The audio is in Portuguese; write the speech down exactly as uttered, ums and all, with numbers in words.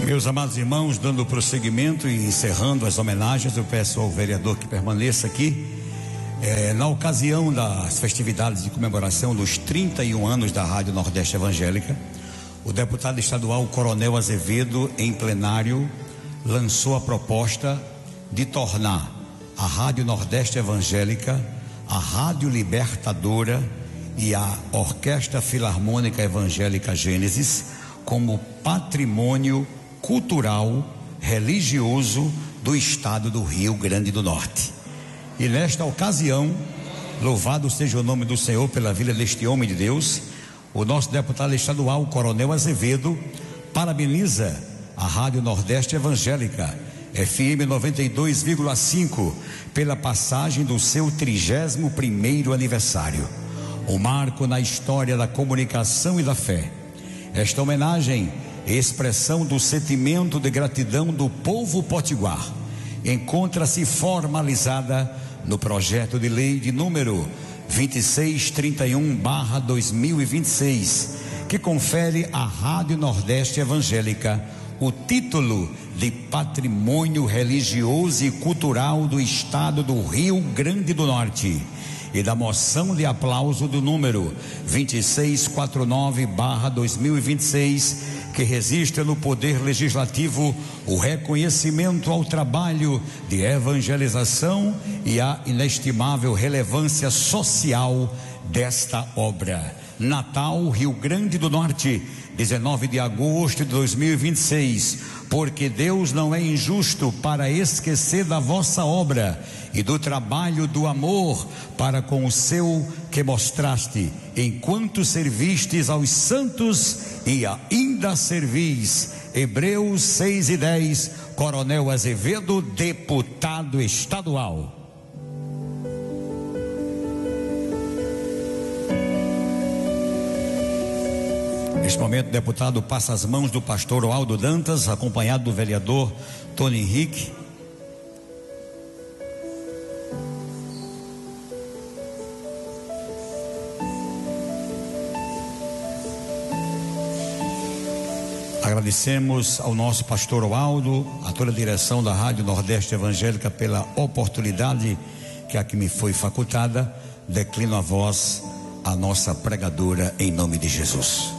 Meus amados irmãos, dando prosseguimento e encerrando as homenagens, eu peço ao vereador que permaneça aqui. É, na ocasião das festividades de comemoração dos trinta e um anos da Rádio Nordeste Evangélica, o deputado estadual Coronel Azevedo, em plenário, lançou a proposta de tornar a Rádio Nordeste Evangélica, a Rádio Libertadora e a Orquestra Filarmônica Evangélica Gênesis como patrimônio cultural, religioso do estado do Rio Grande do Norte. E nesta ocasião, louvado seja o nome do Senhor pela vida deste homem de Deus, o nosso deputado estadual Coronel Azevedo parabeniza a Rádio Nordeste Evangélica F M noventa e dois vírgula cinco pela passagem do seu trigésimo primeiro aniversário, um marco na história da comunicação e da fé. Esta homenagem, expressão do sentimento de gratidão do povo potiguar, encontra-se formalizada no projeto de lei de número vinte e seis trinta e um barra dois mil e vinte e seis, que confere à Rádio Nordeste Evangélica o título de Patrimônio Religioso e Cultural do Estado do Rio Grande do Norte, e da moção de aplauso do número vinte e seis quarenta e nove barra dois mil e vinte e seis, que registra no Poder Legislativo o reconhecimento ao trabalho de evangelização e a inestimável relevância social desta obra. Natal, Rio Grande do Norte, dezenove de agosto de dois mil e vinte e seis. Porque Deus não é injusto para esquecer da vossa obra e do trabalho do amor para com o seu que mostraste, enquanto servistes aos santos e ainda servis. Hebreus seis e dez, Coronel Azevedo, deputado estadual. Neste momento, o deputado passa as mãos do pastor Aldo Dantas, acompanhado do vereador Tony Henrique. Agradecemos ao nosso pastor Aldo, a toda a direção da Rádio Nordeste Evangélica pela oportunidade que aqui me foi facultada. Declino a voz a nossa pregadora em nome de Jesus.